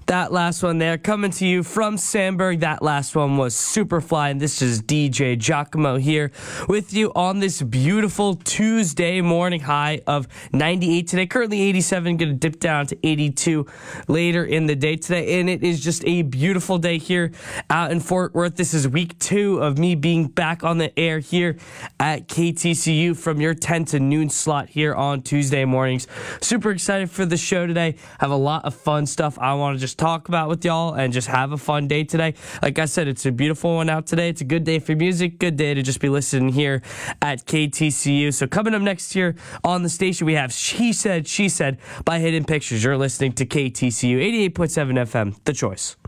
That last one there coming to you from Sandburg. That last one was Superfly, and this is DJ Giacomo here with you on this beautiful Tuesday morning. High of 98 today, currently 87, going to dip down to 82 later in the day today, and it is just a beautiful day here out in Fort Worth. This is week 2 of me being back on the air here at KTCU from your 10 to noon slot here on Tuesday mornings. Super excited for the show today. Have a lot of fun stuff I want to just talk about with y'all and just have a fun day today. Like I said, it's a beautiful one out today. It's a good day for music, good day to just be listening here at KTCU. So coming up next year on the station, we have She Said, She Said by Hidden Pictures. You're listening to KTCU 88.7 FM, The Choice.